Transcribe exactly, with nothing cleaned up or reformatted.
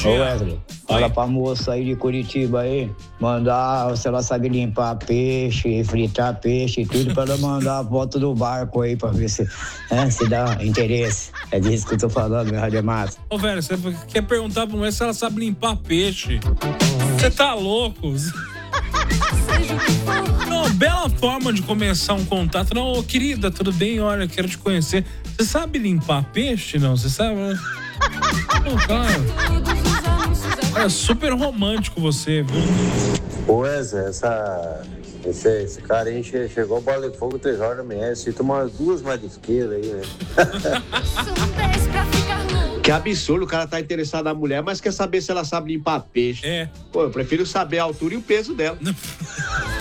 dia. Ô Wesley, fala pra moça aí de Curitiba aí, mandar, se ela sabe limpar peixe, fritar peixe e tudo, pra ela mandar a foto do barco aí, pra ver se, é, se dá interesse. É disso que eu tô falando, meu Rádio Massa. Ô, velho, você quer perguntar pra mulher se ela sabe limpar peixe? Você tá louco? Não, bela forma de começar um contato. Não, ô, querida, tudo bem? Olha, quero te conhecer. Você sabe limpar peixe? Não, você sabe? Não, cara. É super romântico você, viu? Ô, Wesley, essa... Esse, esse cara aí chegou a bola de fogo três horas da manhã. Se tomar umas duas marisqueiras aí, né? Que absurdo, o cara tá interessado na mulher, mas quer saber se ela sabe limpar peixe. É. Pô, eu prefiro saber a altura e o peso dela.